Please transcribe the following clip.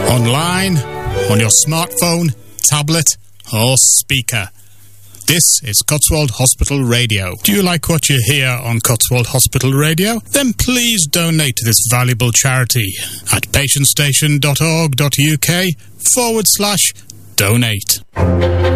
online, on your smartphone, tablet, or speaker. This is Cotswold Hospital Radio. Do you like what you hear on Cotswold Hospital Radio? Then please donate to this valuable charity at patientstation.org.uk/donate.